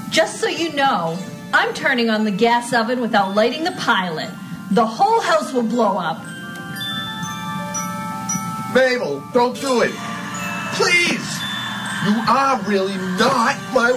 Just so you know, I'm turning on the gas oven without lighting the pilot. The whole house will blow up. Mabel, don't do it. Please. You are really not my